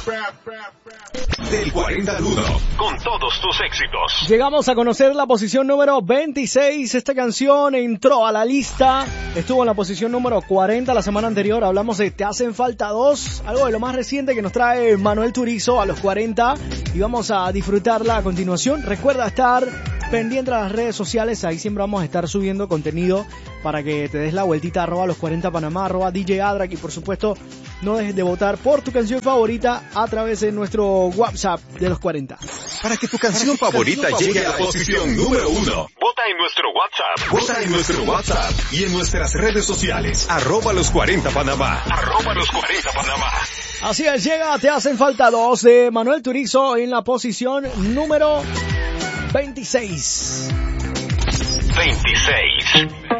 Del 40 al 1, con todos tus éxitos. Llegamos a conocer la posición número 26. Esta canción entró a la lista. Estuvo en la posición número 40 la semana anterior. Hablamos de Te hacen falta dos, algo de lo más reciente que nos trae Manuel Turizo a los 40. Y vamos a disfrutarla a continuación. Recuerda estar pendiente a las redes sociales. Ahí siempre vamos a estar subiendo contenido para que te des la vueltita. @los40panamá, @DJ Adrak. Y por supuesto, no dejes de votar por tu canción favorita a través de nuestro WhatsApp de los 40. Para que tu canción favorita llegue a la posición número 1, vota en nuestro WhatsApp. Vota en nuestro WhatsApp y en nuestras redes sociales. @los40panamá. @los40panamá. Así es, llega Te hacen falta dos de Manuel Turizo en la posición número 26. 26.